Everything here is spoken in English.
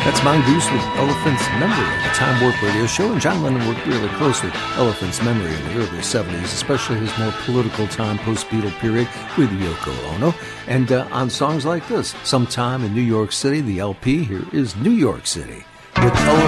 That's Mongoose with Elephant's Memory on the Time Warp Radio Show, and John Lennon worked really close with Elephant's Memory in the early 70s, especially his more political time post-Beatle period with Yoko Ono. And on songs like this, Sometime in New York City, the LP, here is New York City with